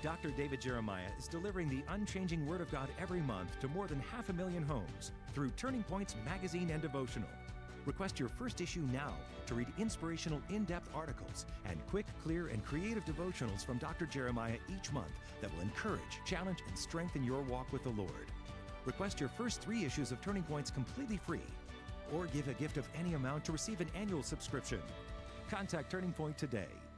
Dr. David Jeremiah is delivering the unchanging Word of God every month to more than 500,000 homes through Turning Points magazine and devotional. Request your first issue now to read inspirational, in-depth articles and quick, clear, and creative devotionals from Dr. Jeremiah each month that will encourage, challenge, and strengthen your walk with the Lord. Request your first 3 issues of Turning Points completely free, or give a gift of any amount to receive an annual subscription. Contact Turning Point today.